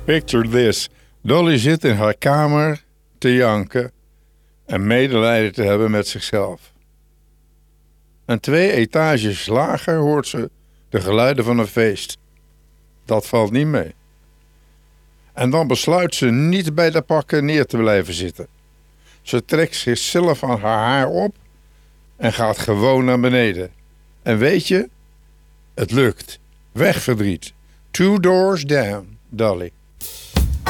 Picture this. Dolly zit in haar kamer te janken en medelijden te hebben met zichzelf. En 2 etages lager hoort ze de geluiden van een feest. Dat valt niet mee. En dan besluit ze niet bij de pakken neer te blijven zitten. Ze trekt zichzelf aan haar haar op en gaat gewoon naar beneden. En weet je, het lukt. Weg verdriet. 2 doors down, Dolly.